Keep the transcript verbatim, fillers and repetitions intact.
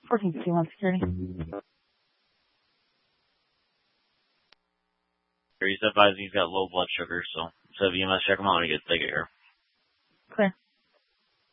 fourteen fifty-one security. He's advising he's got low blood sugar, so so if you must check him out when he gets big here. Clear.